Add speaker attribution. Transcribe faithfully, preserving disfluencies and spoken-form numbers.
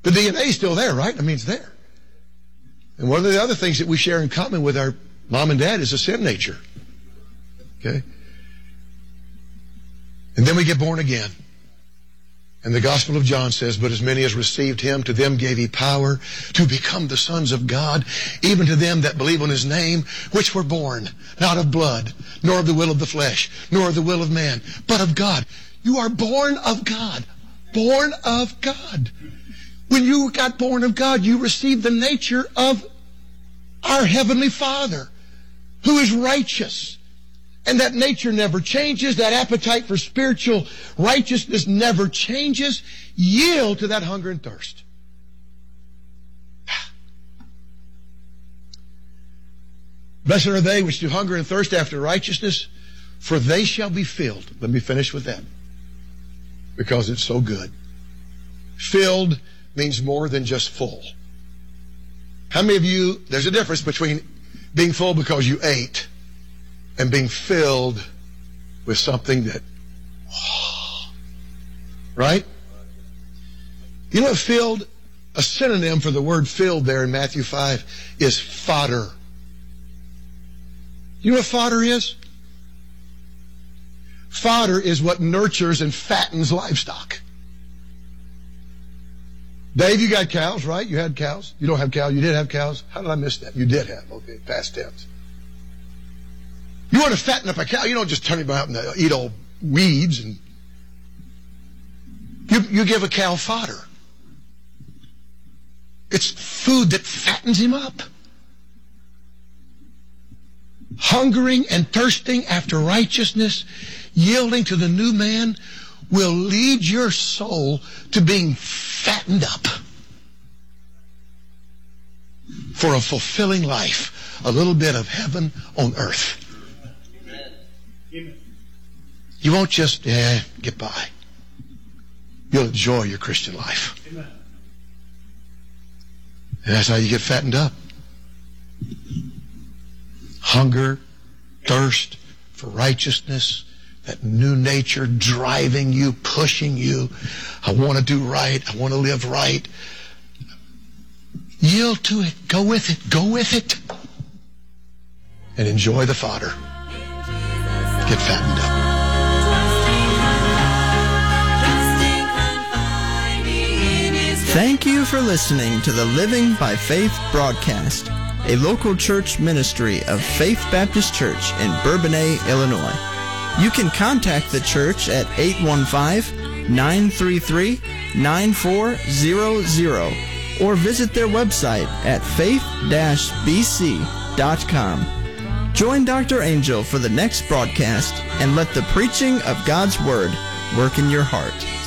Speaker 1: The D N A is still there, right? I mean, it's there. And one of the other things that we share in common with our mom and dad is a sin nature. Okay? And then we get born again. And the Gospel of John says, but as many as received him, to them gave he power to become the sons of God, even to them that believe on his name, which were born, not of blood, nor of the will of the flesh, nor of the will of man, but of God. You are born of God. Born of God. When you got born of God, you received the nature of our Heavenly Father, who is righteous. And that nature never changes. That appetite for spiritual righteousness never changes. Yield to that hunger and thirst. Blessed are they which do hunger and thirst after righteousness, for they shall be filled. Let me finish with that, because it's so good. Filled means more than just full. How many of you, there's a difference between being full because you ate and being filled with something that, right? You know what filled, a synonym for the word filled there in Matthew five is fodder. You know what fodder is? Fodder is what nurtures and fattens livestock. Dave, you got cows, right? You had cows. You don't have cows. You did have cows. How did I miss that? You did have. Okay, past tense. You want to fatten up a cow, you don't just turn him out and eat all weeds. And you, you give a cow fodder. It's food that fattens him up. Hungering and thirsting after righteousness, yielding to the new man, will lead your soul to being fattened up for a fulfilling life, a little bit of heaven on earth. You won't just eh, get by. You'll enjoy your Christian life. Amen. And that's how you get fattened up. Hunger, thirst for righteousness, that new nature driving you, pushing you. I want to do right. I want to live right. Yield to it. Go with it. Go with it. And enjoy the fodder. Get fattened up.
Speaker 2: Thank you for listening to the Living by Faith broadcast, a local church ministry of Faith Baptist Church in Bourbonnais, Illinois. You can contact the church at eight one five, nine three three, nine four zero zero or visit their website at faith dash b c dot com. Join Doctor Angel for the next broadcast and let the preaching of God's Word work in your heart.